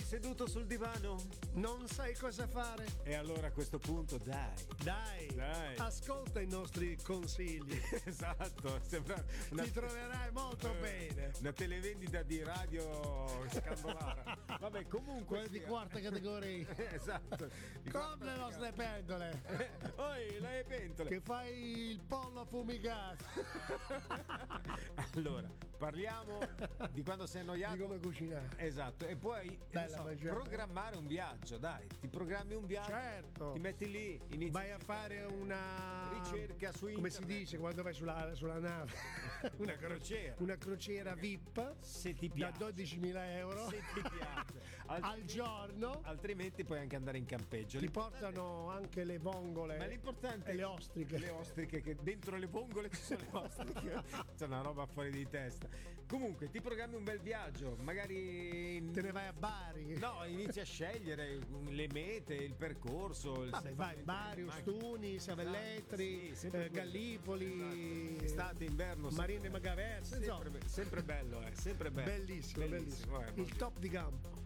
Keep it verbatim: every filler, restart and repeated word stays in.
seduto sul divano? Non sai cosa fare? E allora a questo punto dai. Dai, Dai. ascolta i nostri consigli. Esatto, sembra una, Ti troverai molto eh, bene. una televendita di radio scandolara. Vabbè, comunque Quelle di sia. quarta categoria. Esatto. Di Come quarta le nostre pentole. categoria. Oi, le pentole. Che fai il pollo affumicato. Allora, parliamo di quando sei annoiato. Di come cucinare. Esatto, e poi Bella non so, mangiata. programmare un viaggio, dai, ti programmi un viaggio, Certo. ti metti lì, inizi Vai a fare una ricerca su come internet. si dice quando vai sulla, sulla nave? Una crociera. Una crociera V I P Se ti da piace. dodicimila euro Se ti piace. al Altrimenti- giorno. Altrimenti puoi anche andare in campeggio. Ti L'importante- portano anche le vongole Ma l'importante e le ostriche. Le ostriche, che dentro le vongole ci sono le ostriche. C'è una roba fuori di testa. Comunque, ti programmi un bel viaggio, magari. Te ne vai a Bari. No, inizi a scegliere le mete, il percorso. Il Vabbè, vai, Bari, Ostuni, Savelletri, Sì, sempre eh, quello. Gallipoli, Estate, inverno, Marine Magaverse, insomma. sempre, sempre bello, eh, sempre bello. Bellissimo, bellissimo. eh, Il top di campo.